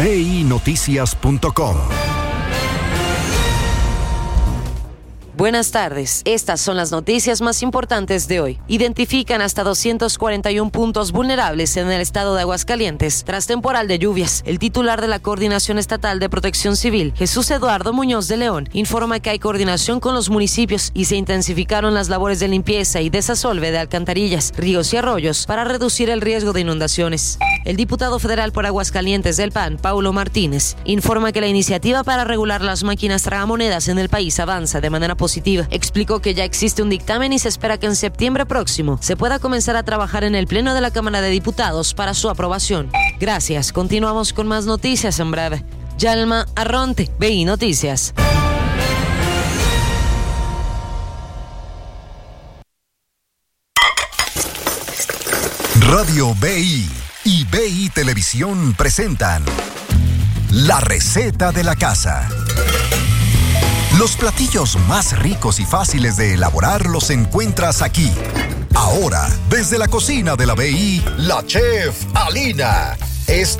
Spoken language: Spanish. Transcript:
BINoticias.com. Buenas tardes. Estas son las noticias más importantes de hoy. Identifican hasta 241 puntos vulnerables en el estado de Aguascalientes tras temporal de lluvias. El titular de la Coordinación Estatal de Protección Civil, Jesús Eduardo Muñoz de León, informa que hay coordinación con los municipios y se intensificaron las labores de limpieza y desasolve de alcantarillas, ríos y arroyos para reducir el riesgo de inundaciones. El diputado federal por Aguascalientes del PAN, Paulo Martínez, informa que la iniciativa para regular las máquinas tragamonedas en el país avanza de manera positiva. Explicó que ya existe un dictamen y se espera que en septiembre próximo se pueda comenzar a trabajar en el Pleno de la Cámara de Diputados para su aprobación. Gracias. Continuamos con más noticias en breve. Yalma Arronte, BI Noticias. Radio BI y BI Televisión presentan La Receta de la Casa. Los platillos más ricos y fáciles de elaborar los encuentras aquí. Ahora, desde la cocina de la BI, la chef Alina.